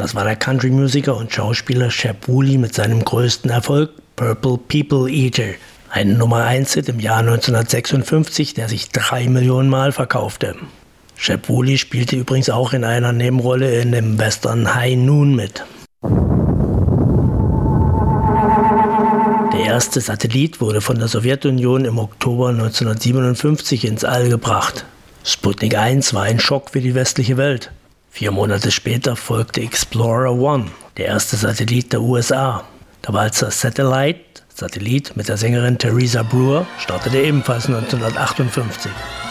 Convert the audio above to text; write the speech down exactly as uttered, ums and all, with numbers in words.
Das war der Country-Musiker und Schauspieler Shep Wooley mit seinem größten Erfolg Purple People Eater, ein Nummer eins Hit im Jahr neunzehnhundertsechsundfünfzig, der sich drei Millionen Mal verkaufte. Shep Wooley spielte übrigens auch in einer Nebenrolle in dem Western High Noon mit. Der erste Satellit wurde von der Sowjetunion im Oktober neunzehnhundertsiebenundfünfzig ins All gebracht. Sputnik eins war ein Schock für die westliche Welt. Vier Monate später folgte Explorer One, der erste Satellit der U S A. Der Walzer Satellite, Satellit mit der Sängerin Teresa Brewer, startete ebenfalls neunzehnhundertachtundfünfzig.